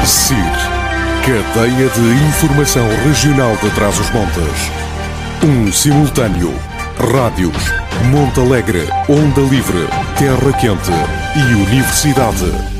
SIR, Cadeia de Informação Regional de Trás-os-Montes. Um simultâneo. Rádios, Monte Alegre, Onda Livre, Terra Quente e Universidade.